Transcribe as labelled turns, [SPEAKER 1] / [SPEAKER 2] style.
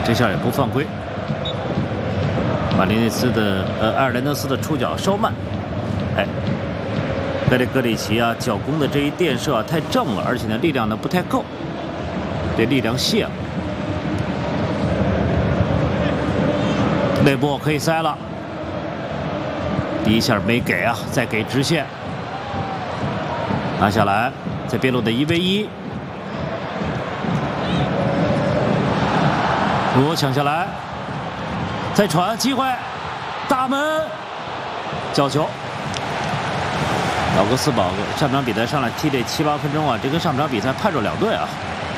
[SPEAKER 1] 这下也不犯规。马林内斯的埃尔南德斯的出脚稍慢，哎，贝雷格里奇啊，脚弓的这一垫射啊太正了，而且呢力量呢不太够，这力量泄了。内部可以塞了，第一下没给啊，再给直线，拿下来，在边路的1v1。 抢下来，再传机会，大门，角球。老格斯堡上场比赛上来踢这7、8分钟啊，这跟上场比赛判若两队啊。